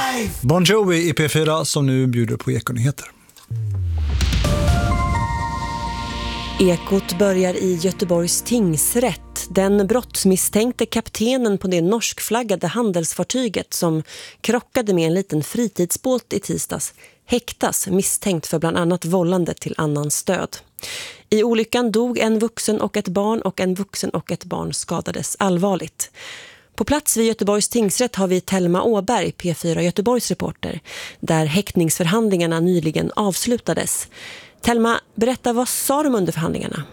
Bon Jovi i P4 som nu bjuder på Ekonyheter. Ekot börjar i Göteborgs tingsrätt. Den brottsmisstänkte kaptenen på det norskflaggade handelsfartyget som krockade med en liten fritidsbåt i tisdags häktas misstänkt för bland annat vållande till annans död. I olyckan dog en vuxen och ett barn och en vuxen och ett barn skadades allvarligt. På plats vid Göteborgs tingsrätt har vi Thelma Åberg, P4 Göteborgs reporter, där häktningsförhandlingarna nyligen avslutades. Thelma, berätta, vad sa de under förhandlingarna?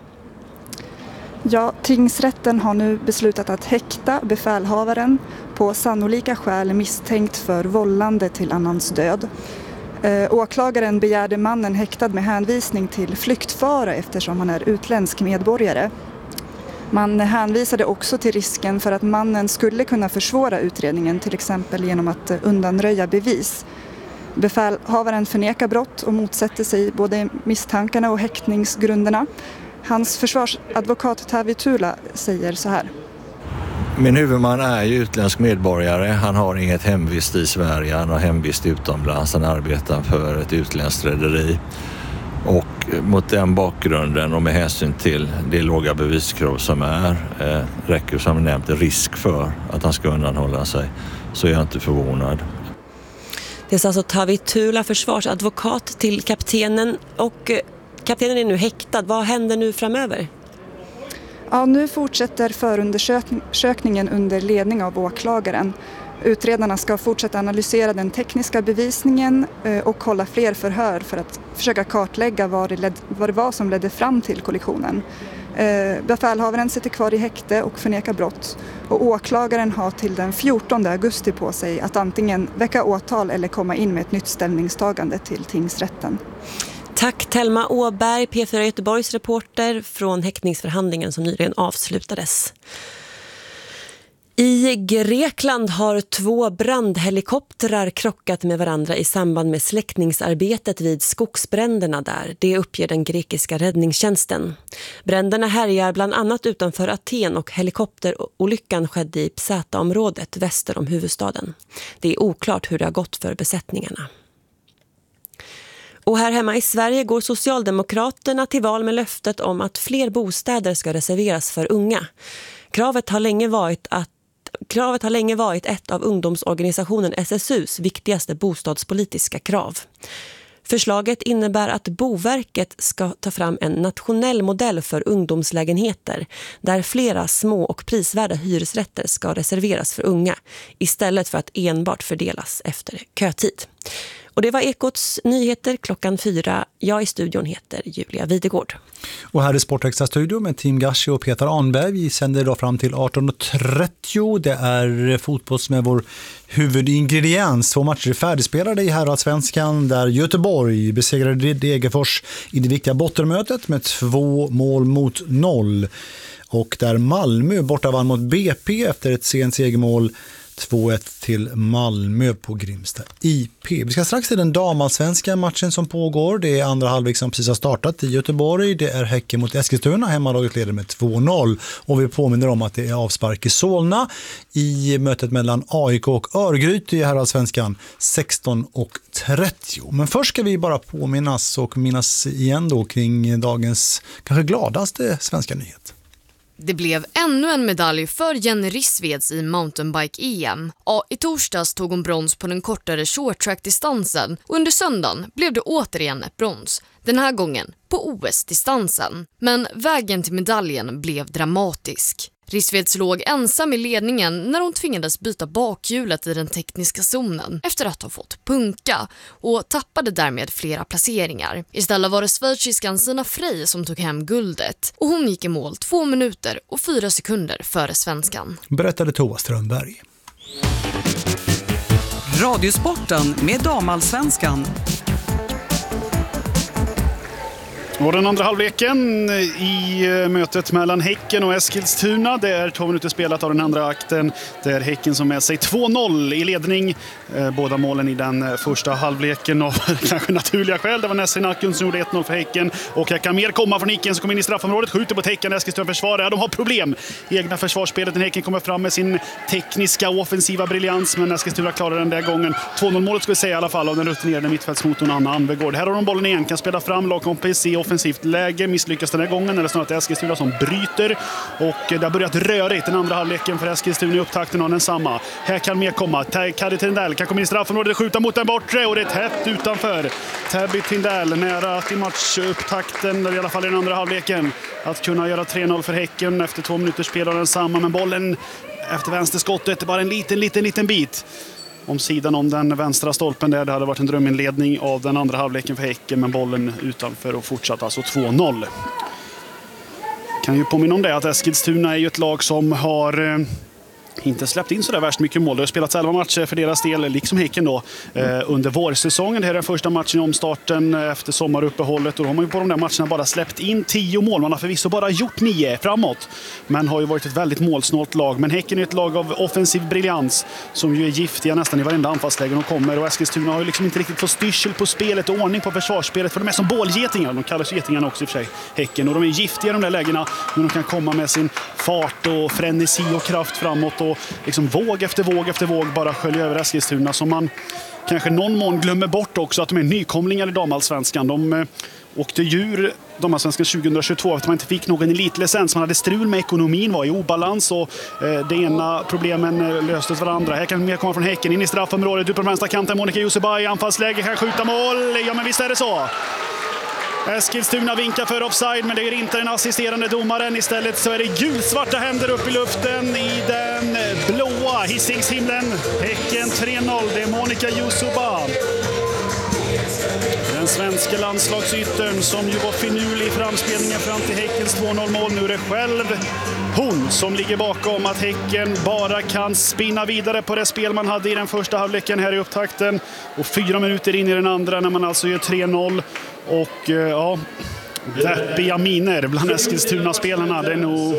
Ja, tingsrätten har nu beslutat att häkta befälhavaren på sannolika skäl misstänkt för vållande till annans död. Åklagaren begärde mannen häktad med hänvisning till flyktfara eftersom han är utländsk medborgare. Man hänvisade också till risken för att mannen skulle kunna försvåra utredningen, till exempel genom att undanröja bevis. Befälhavaren förnekar brott och motsätter sig både misstankarna och häktningsgrunderna. Hans försvarsadvokat Tavi Tula säger så här. Min huvudman är ju utländsk medborgare. Han har inget hemvist i Sverige. Han har hemvist utomlands. Han arbetar för ett utländskt rederi. Och mot den bakgrunden och med hänsyn till det låga beviskrav som räcker som nämnt risk för att han ska undanhålla sig, så är jag inte förvånad. Det är alltså Tavi Tula, försvarsadvokat till kaptenen, och kaptenen är nu häktad. Vad händer nu framöver? Ja, nu fortsätter förundersökningen under ledning av åklagaren. Utredarna ska fortsätta analysera den tekniska bevisningen och hålla fler förhör för att försöka kartlägga vad det var som ledde fram till kollisionen. Befälhavaren sitter kvar i häkte och förnekar brott, och åklagaren har till den 14 augusti på sig att antingen väcka åtal eller komma in med ett nytt ställningstagande till tingsrätten. Tack Thelma Åberg, P4 Göteborgs reporter från häktningsförhandlingen som nyligen avslutades. I Grekland har 2 brandhelikoptrar krockat med varandra i samband med släckningsarbetet vid skogsbränderna där. Det uppger den grekiska räddningstjänsten. Bränderna härjar bland annat utanför Aten och helikopterolyckan skedde i Psata-området väster om huvudstaden. Det är oklart hur det har gått för besättningarna. Och här hemma i Sverige går Socialdemokraterna till val med löftet om att fler bostäder ska reserveras för unga. Kravet har länge varit ett av ungdomsorganisationen SSUs viktigaste bostadspolitiska krav. Förslaget innebär att Boverket ska ta fram en nationell modell för ungdomslägenheter där flera små och prisvärda hyresrätter ska reserveras för unga istället för att enbart fördelas efter kötid. Och det var Ekots nyheter 4:00. Jag i studion heter Julia Videgård. Och här är Sportextra studio med Team Gashi och Peter Arnberg. Vi sänder idag fram till 18:30. Det är fotboll som är vår huvudingrediens. 2 matcher är färdigspelade i Herrallsvenskan där Göteborg besegrade Degerfors i det viktiga bottenmötet med 2-0. Och där Malmö borta vann mot BP efter ett sent segermål 2-1 till Malmö på Grimsta IP. Vi ska strax till den damallsvenska matchen som pågår. Det är andra halvlek som precis har startat i Göteborg. Det är Häcken mot Eskilstuna. Hemmalaget leder med 2-0. Och vi påminner om att det är avspark i Solna i mötet mellan AIK och Örgryte i Herrallsvenskan 16:30. Men först ska vi bara minnas igen då kring dagens kanske gladaste svenska nyhet. Det blev ännu en medalj för Jenny Rissveds i mountainbike-EM. I torsdags tog hon brons på den kortare short-track-distansen och under söndagen blev det återigen ett brons. Den här gången på OS-distansen. Men vägen till medaljen blev dramatisk. Rissveds låg ensam i ledningen när hon tvingades byta bakhjulet i den tekniska zonen efter att ha fått punka och tappade därmed flera placeringar. Istället var det schweiziskan Sina Frey som tog hem guldet och hon gick i mål 2 minuter och 4 sekunder före svenskan. Berättade Tova Strömberg. Radiosporten med damallsvenskan. Och den andra halvleken i mötet mellan Häcken och Eskilstuna. Det är 2 minuter spelat av den andra akten. Det är Häcken som med sig 2-0 i ledning. Båda målen i den första halvleken av kanske naturliga skäl. Det var Nesrin Akun som gjorde 1-0 för Häcken. Och här kan mer komma från Häcken som kommer in i straffområdet. Skjuter på Häcken, Eskilstuna försvarar. De har problem i egna försvarsspelet. Häcken kommer fram med sin tekniska offensiva briljans. Men Eskilstuna klarar den där gången. 2-0-målet ska vi säga i alla fall av den rutinerade mittfältsmotorn Anna Anvegård. Här har de bollen igen, kan spela fram lagkompis i offensivt läge, misslyckas den här gången, eller snarare att Eskilstuna som bryter, och det har börjat rörigt den andra halvleken för Eskilstuna i upptakten av densamma. Här kan mer komma, Kari Tindell kan komma in i straffområdet, skjuta mot den bortre och det är tätt utanför. Tabby Tindell nära att i matchupptakten, eller i alla fall i den andra halvleken, att kunna göra 3-0 för Häcken efter 2 minuters spel av densamma, men bollen efter vänsterskottet bara en liten bit om sidan om den vänstra stolpen där. Det hade varit en dröminledning av den andra halvleken för Häcken, men bollen utanför och fortsatt alltså 2-0. Kan ju påminna om det att Eskilstuna är ju ett lag som har inte släppt in så där värst mycket mål. Det har spelats 11 matcher för deras del, liksom Häcken då, under vårsäsongen. Det här är den första matchen i omstarten efter sommaruppehållet, och då har man ju på de där matcherna bara släppt in 10 mål. Man har förvisso bara gjort 9 framåt, men har ju varit ett väldigt målsnålt lag. Men Häcken är ett lag av offensiv briljans som ju är giftiga nästan i varenda anfallsläge de kommer, och Eskilstuna har ju liksom inte riktigt fått styrsel på spelet och ordning på försvarsspelet, för de är som bålgetingar. De kallas getingarna också i och för sig, Häcken, och de är giftiga i de där lägena, men de kan komma med sin fart och frenesi och kraft framåt och liksom våg efter våg bara skölja över Eskilstuna, som man kanske någon mån glömmer bort också att de är nykomlingar i damallsvenskan. De åkte ur damallsvenskan 2022 efter man inte fick någon elitlicens. Man hade strul med ekonomin, var i obalans, och det ena problemen löstes varandra. Här kan mer komma från Häcken in i straffområdet, ut på den vänstra kanten. Monica Jusubay i anfallsläge, kan skjuta mål. Ja, men visst är det så. Eskilstuna vinkar för offside, men det är inte den assisterande domaren. Istället så är det gulsvarta händer upp i luften i den blåa Hisingshimlen. Häcken 3-0, det är Monica Jusubay, den svenska landslagsyttern, som ju var finurlig i framspelningen fram till Häckens 2-0-mål. Nu är det själv hon som ligger bakom att Häcken bara kan spinna vidare på det spel man hade i den första halvleken här i upptakten. Och 4 minuter in i den andra när man alltså gör 3-0. Och ja, deppiga miner bland Eskilstuna-spelarna. Det är nog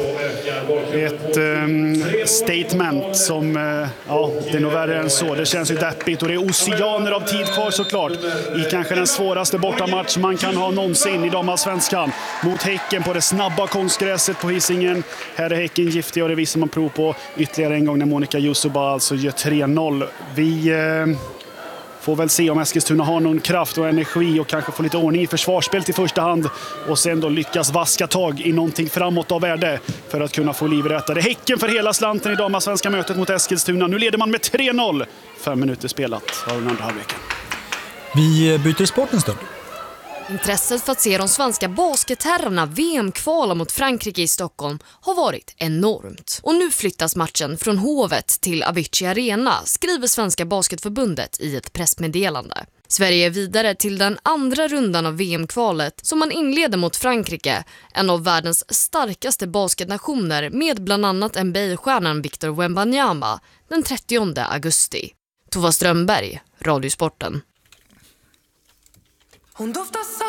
ett statement som, ja, det är nog värre än så. Det känns ju deppigt, och det är oceaner av tid kvar såklart i kanske den svåraste bortamatch man kan ha någonsin i damallsvenskan mot Häcken på det snabba konstgräset på Hisingen. Här är Häcken giftiga, och det visar man prov på ytterligare en gång när Monica Jusubay alltså gör 3-0. Vi får väl se om Eskilstuna har någon kraft och energi och kanske få lite ordning i försvarsspelet i första hand, och sen då lyckas vaska tag i någonting framåt av värde för att kunna få liv i detta. Det är Häcken för hela slanten i damallsvenska mötet mot Eskilstuna. Nu leder man med 3-0. 5 minuter spelat av den andra halvleken. Vi byter sport en stund. Intresset för att se de svenska basketherrarna VM-kvala mot Frankrike i Stockholm har varit enormt. Och nu flyttas matchen från Hovet till Avicii Arena, skriver Svenska Basketförbundet i ett pressmeddelande. Sverige är vidare till den andra rundan av VM-kvalet som man inleder mot Frankrike, en av världens starkaste basketnationer, med bland annat NBA-stjärnan Victor Wembanyama, den 30 augusti. Tova Strömberg, Radiosporten. Hon doftar